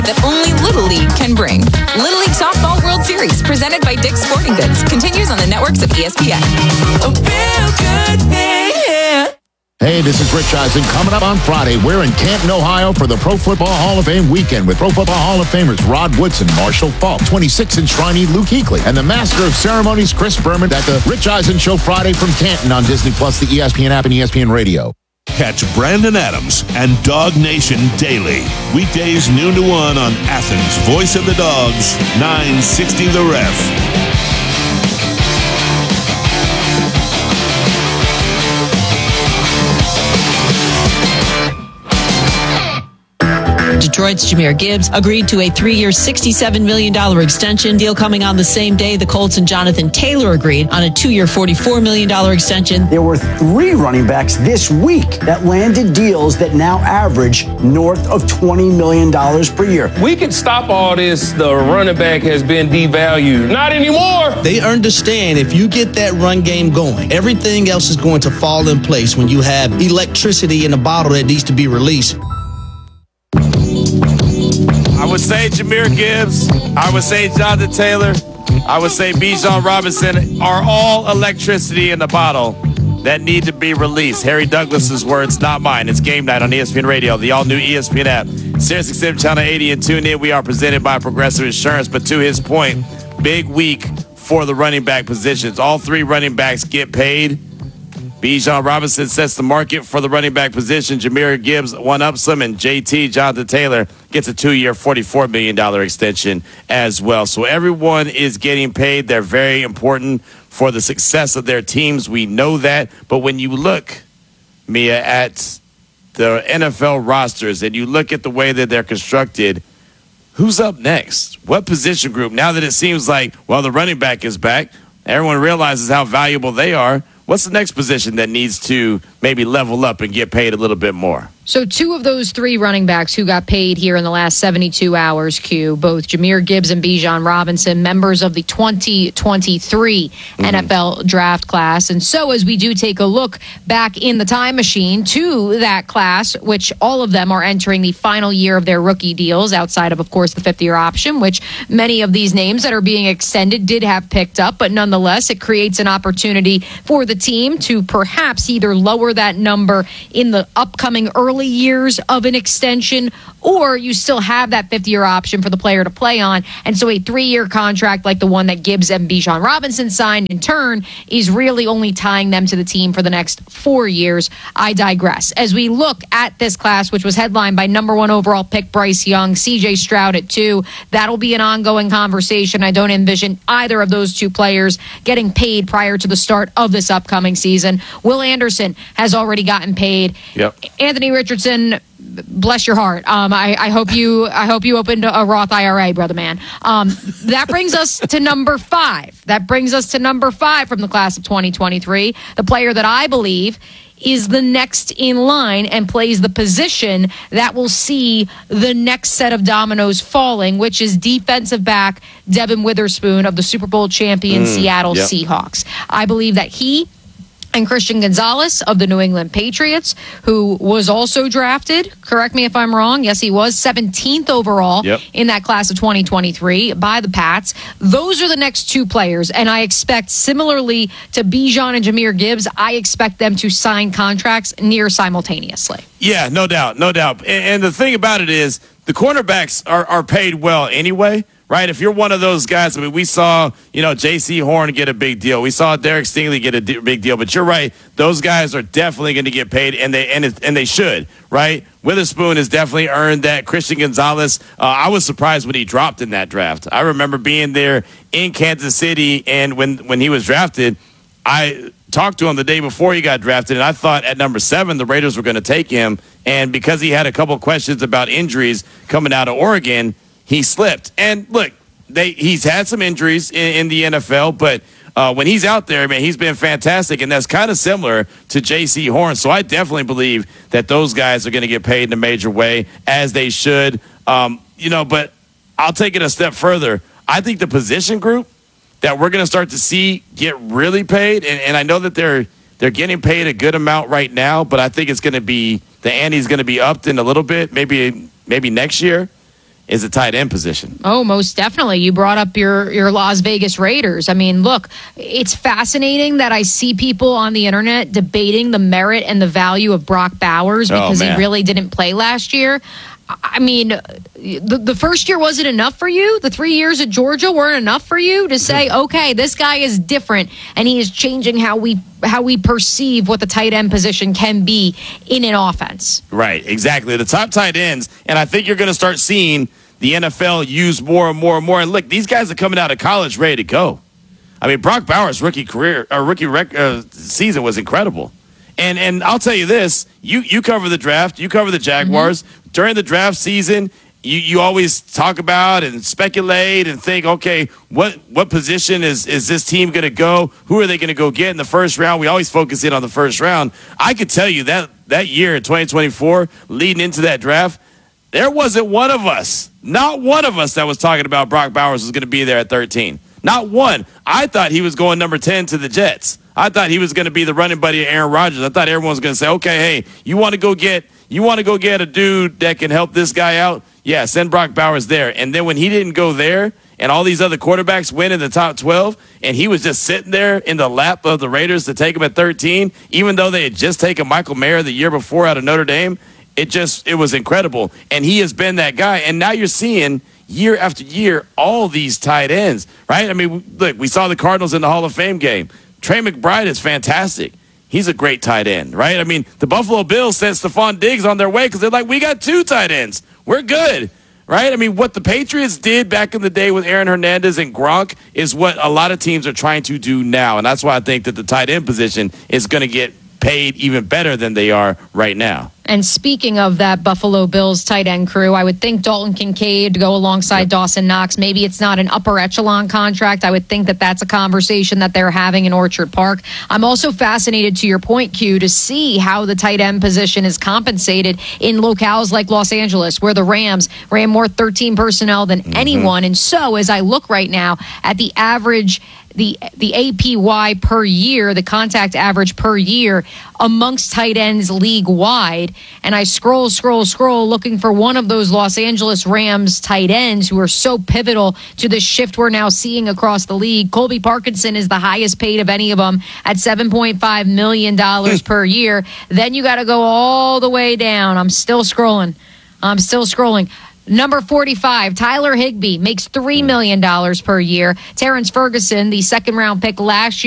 that only Little League can bring. Little League Softball World Series, presented by Dick's Sporting Goods, continues on the networks of ESPN. A real good thing, yeah. Hey, this is Rich Eisen. Coming up on Friday, we're in Canton, Ohio for the Pro Football Hall of Fame weekend with Pro Football Hall of Famers Rod Woodson, Marshall Faulk, 26 enshrinee Luke Kuechly, and the Master of Ceremonies Chris Berman at the Rich Eisen Show Friday from Canton on Disney Plus, the ESPN app, and ESPN Radio. Catch Brandon Adams and Dog Nation daily. Weekdays noon to 1 on Athens' Voice of the Dogs, 960 The Ref. Detroit's Jahmyr Gibbs agreed to a 3-year, $67 million extension deal coming on the same day the Colts and Jonathan Taylor agreed on a 2-year, $44 million extension. There were 3 running backs this week that landed deals that now average north of $20 million per year. We could stop all this. The running back has been devalued. Not anymore. They understand if you get that run game going, everything else is going to fall in place when you have electricity in a bottle that needs to be released. I would say Jahmyr Gibbs, I would say Jonathan Taylor, I would say Bijan Robinson are all electricity in the bottle that need to be released. Harry Douglas's words, not mine. It's game night on ESPN Radio, the all-new ESPN app. SiriusXM Channel 80 and tune in. We are presented by Progressive Insurance, but to his point, big week for the running back positions. All 3 running backs get paid. Bijan Robinson sets the market for the running back position. Jahmyr Gibbs one-ups him, and JT, Jonathan Taylor, gets a 2-year, $44 million extension as well. So everyone is getting paid. They're very important for the success of their teams. We know that. But when you look, Mia, at the NFL rosters and you look at the way that they're constructed, who's up next? What position group? Now that it seems like, well, the running back is back, everyone realizes how valuable they are. What's the next position that needs to maybe level up and get paid a little bit more? So 2 of those 3 running backs who got paid here in the last 72 hours, Q, both Jahmyr Gibbs and Bijan Robinson, members of the 2023 NFL draft class. And so as we do take a look back in the time machine to that class, which all of them are entering the final year of their rookie deals outside of course, the 5th-year option, which many of these names that are being extended did have picked up. But nonetheless, it creates an opportunity for the team to perhaps either lower that number in the upcoming early years of an extension, or you still have that 5th-year option for the player to play on. And so a 3-year contract like the one that Gibbs and Bijan Robinson signed in turn is really only tying them to the team for the next 4 years. I digress. As we look at this class, which was headlined by number 1 overall pick Bryce Young, CJ Stroud at 2, that'll be an ongoing conversation. I don't envision either of those 2 players getting paid prior to the start of this upcoming season. Will Anderson has already gotten paid. Yep. Anthony Richardson, bless your heart. I hope you opened a Roth IRA, brother man. That brings us to number 5. That brings us to number 5 from the class of 2023. The player that I believe is the next in line and plays the position that will see the next set of dominoes falling, which is defensive back Devin Witherspoon of the Super Bowl champion Seattle Seahawks. I believe that he and Christian Gonzalez of the New England Patriots, who was also drafted, correct me if I'm wrong, yes, he was 17th overall in that class of 2023 by the Pats. Those are the next 2 players, and I expect, similarly to Bijan and Jahmyr Gibbs, I expect them to sign contracts near simultaneously. Yeah, no doubt, no doubt. And the thing about it is the cornerbacks are paid well anyway. Right, if you're one of those guys, I mean, we saw, J.C. Horn get a big deal. We saw Derek Stingley get a big deal. But you're right; those guys are definitely going to get paid, and they should. Right, Witherspoon has definitely earned that. Christian Gonzalez, I was surprised when he dropped in that draft. I remember being there in Kansas City, and when he was drafted, I talked to him the day before he got drafted, and I thought at number 7 the Raiders were going to take him. And because he had a couple questions about injuries coming out of Oregon, he slipped. And look, he's had some injuries in the NFL, but when he's out there, man, he's been fantastic, and that's kind of similar to J.C. Horn. So I definitely believe that those guys are going to get paid in a major way, as they should. But I'll take it a step further. I think the position group that we're going to start to see get really paid, and I know that they're getting paid a good amount right now, but I think it's going to be the ante's going to be upped in a little bit, maybe next year. is the tight end position. Oh, most definitely. You brought up your Las Vegas Raiders. I mean, look, it's fascinating that I see people on the internet debating the merit and the value of Brock Bowers because he really didn't play last year. I mean, the first year wasn't enough for you? The 3 years at Georgia weren't enough for you to say, okay, this guy is different and he is changing how we perceive what the tight end position can be in an offense. Right, exactly. The top tight ends, and I think you're going to start seeing the NFL use more and more and more. And look, these guys are coming out of college ready to go. I mean, Brock Bowers' rookie season was incredible. And I'll tell you this, you cover the draft, you cover the Jaguars. During the draft season, you always talk about and speculate and think, okay, what position is this team going to go? Who are they going to go get in the first round? We always focus in on the first round. I could tell you that year in 2024, leading into that draft, there wasn't one of us, not one of us that was talking about Brock Bowers was going to be there at 13. Not one. I thought he was going number 10 to the Jets. I thought he was going to be the running buddy of Aaron Rodgers. I thought everyone was going to say, okay, hey, you want to go get a dude that can help this guy out? Yeah, send Brock Bowers there. And then when he didn't go there and all these other quarterbacks went in the top 12 and he was just sitting there in the lap of the Raiders to take him at 13, even though they had just taken Michael Mayer the year before out of Notre Dame, it was incredible. And he has been that guy. And now you're seeing year after year all these tight ends, right? I mean, look, we saw the Cardinals in the Hall of Fame game. Trey McBride is fantastic. He's a great tight end, right? I mean, the Buffalo Bills sent Stephon Diggs on their way because they're like, we got 2 tight ends. We're good, right? I mean, what the Patriots did back in the day with Aaron Hernandez and Gronk is what a lot of teams are trying to do now. And that's why I think that the tight end position is going to get paid even better than they are right now. And speaking of that Buffalo Bills tight end crew, I would think Dalton Kincaid to go alongside Dawson Knox. Maybe it's not an upper echelon contract. I would think that that's a conversation that they're having in Orchard Park. I'm also fascinated, to your point, Q, to see how the tight end position is compensated in locales like Los Angeles, where the Rams ran more 13 personnel than anyone. And so as I look right now at the average, the APY per year, the contact average per year amongst tight ends league-wide, and I scroll looking for one of those Los Angeles Rams tight ends who are so pivotal to the shift we're now seeing across the league. Colby Parkinson is the highest paid of any of them at $7.5 million per year. Then you got to go all the way down. I'm still scrolling. Number 45, Tyler Higbee makes $3 million per year. Terrence Ferguson, the second-round pick last year,